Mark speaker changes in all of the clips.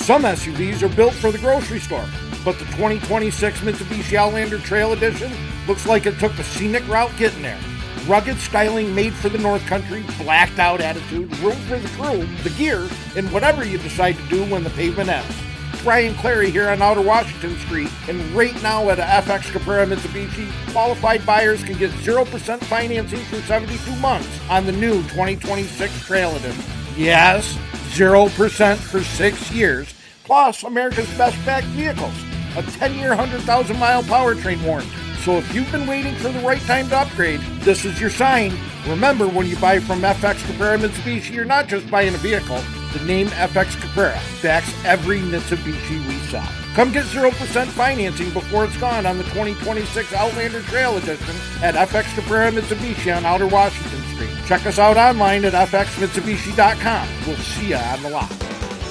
Speaker 1: Some SUVs are built for the grocery store, but the 2026 Mitsubishi Outlander Trail Edition looks like it took the scenic route getting there. Rugged styling made for the North Country, blacked out attitude, room for the crew, the gear, and whatever you decide to do when the pavement ends. Brian Clary here on Outer Washington Street, and right now at a FX Caprara Mitsubishi, qualified buyers can get 0% financing for 72 months on the new 2026 Trail Edition. Yes, 0% for 6 years, plus America's best backed vehicles, a 10-year, 100,000-mile powertrain warranty. So if you've been waiting for the right time to upgrade, this is your sign. Remember, when you buy from FX Caprara Mitsubishi, you're not just buying a vehicle. The name FX Caprara backs every Mitsubishi we sell. Come get 0% financing before it's gone on the 2026 Outlander Trail Edition at FX Caprara Mitsubishi on Outer Washington Street. Check us out online at fxmitsubishi.com. We'll see you on the lot.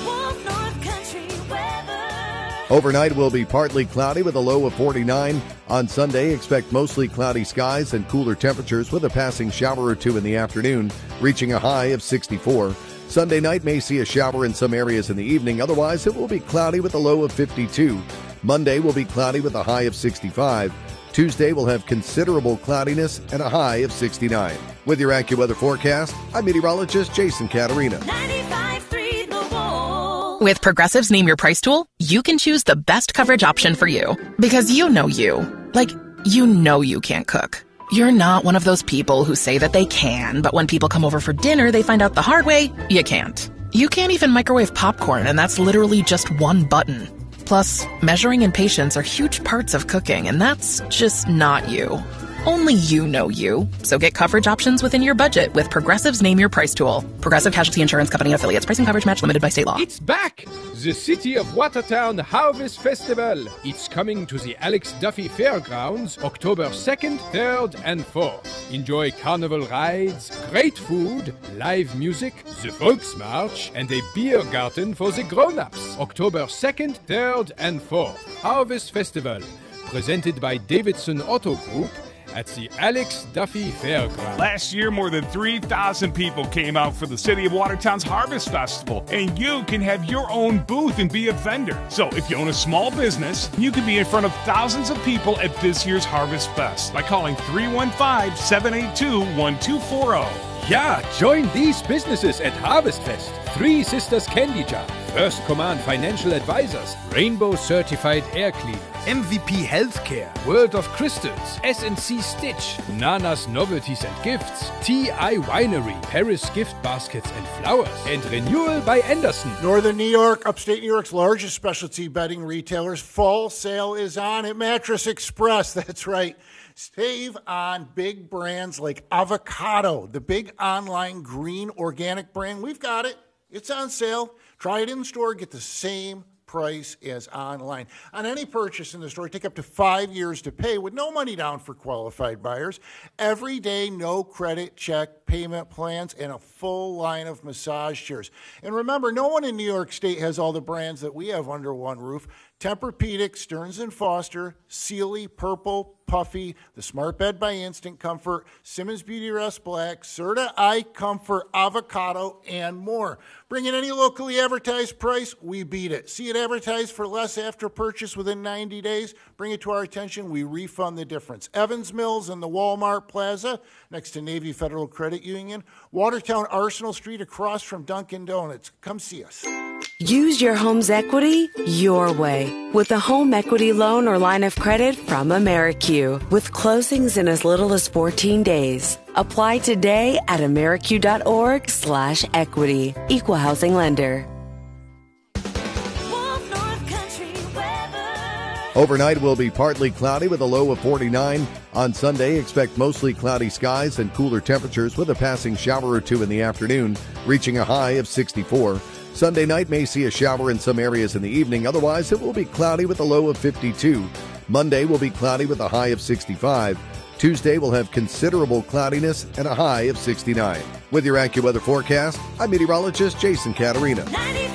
Speaker 2: Overnight will be partly cloudy with a low of 49. On Sunday, expect mostly cloudy skies and cooler temperatures with a passing shower or two in the afternoon, reaching a high of 64. Sunday night may see a shower in some areas in the evening. Otherwise, it will be cloudy with a low of 52. Monday will be cloudy with a high of 65. Tuesday will have considerable cloudiness and a high of 69. With your AccuWeather forecast, I'm meteorologist Jason Caterina.
Speaker 3: With Progressive's Name Your Price tool, you can choose the best coverage option for you. Because you know you. Like, you know you can't cook. You're not one of those people who say that they can, but when people come over for dinner, they find out the hard way, you can't. You can't even microwave popcorn, and that's literally just one button. Plus, measuring and patience are huge parts of cooking, and that's just not you. Only you know you. So get coverage options within your budget with Progressive's Name Your Price tool. Progressive Casualty Insurance Company affiliates. Pricing coverage match limited by state law.
Speaker 4: It's back! The City of Watertown Harvest Festival. It's coming to the Alex Duffy Fairgrounds October 2nd, 3rd, and 4th. Enjoy carnival rides, great food, live music, the Volksmarch, and a beer garden for the grown-ups. October 2nd, 3rd, and 4th. Harvest Festival. Presented by Davidson Auto Group at the Alex Duffy Fairgrounds.
Speaker 5: Last year, more than 3,000 people came out for the City of Watertown's Harvest Festival, and you can have your own booth and be a vendor. So if you own a small business, you can be in front of thousands of people at this year's Harvest Fest by calling 315-782-1240.
Speaker 4: Yeah, join these businesses at Harvest Fest. Three Sisters Candy Jar, First Command Financial Advisors, Rainbow Certified Air Cleaners, MVP Healthcare, World of Crystals, SNC Stitch, Nana's Novelties and Gifts, TI Winery, Paris Gift Baskets and Flowers, and Renewal by Anderson.
Speaker 6: Northern New York, upstate New York's largest specialty bedding retailers. Fall sale is on at Mattress Express. That's right. Save on big brands like Avocado, the big online green organic brand. We've got it. It's on sale. Try it in store. Get the same price as online. On any purchase in the store, take up to 5 years to pay with no money down for qualified buyers. Every day, no credit check payment plans, and a full line of massage chairs. And remember, no one in New York State has all the brands that we have under one roof. Tempur-Pedic, Stearns & Foster, Sealy, Purple, Puffy, the Smart Bed by Instant Comfort, Simmons Beauty Rest Black, Serta Eye Comfort, Avocado, and more. Bring in any locally advertised price, we beat it. See it advertised for less after purchase within 90 days? Bring it to our attention, we refund the difference. Evans Mills and the Walmart Plaza, next to Navy Federal Credit Union. Watertown Arsenal Street across from Dunkin' Donuts. Come see us.
Speaker 7: Use your home's equity your way with a home equity loan or line of credit from AmeriQ with closings in as little as 14 days. Apply today at ameriq.org/equity. Equal housing lender.
Speaker 2: Overnight will be partly cloudy with a low of 49. On Sunday, expect mostly cloudy skies and cooler temperatures with a passing shower or two in the afternoon, reaching a high of 64. Sunday night may see a shower in some areas in the evening. Otherwise, it will be cloudy with a low of 52. Monday will be cloudy with a high of 65. Tuesday will have considerable cloudiness and a high of 69. With your AccuWeather forecast, I'm meteorologist Jason Caterina.